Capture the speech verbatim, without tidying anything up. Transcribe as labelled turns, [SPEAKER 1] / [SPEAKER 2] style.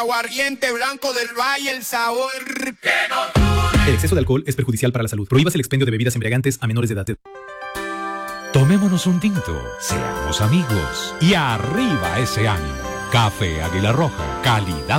[SPEAKER 1] Aguardiente blanco del Valle, el sabor que no.
[SPEAKER 2] El exceso de alcohol es perjudicial para la salud. Prohíbas el expendio de bebidas embriagantes a menores de edad.
[SPEAKER 3] Tomémonos un tinto, seamos amigos y arriba ese ánimo. Café Águila Roja, calidad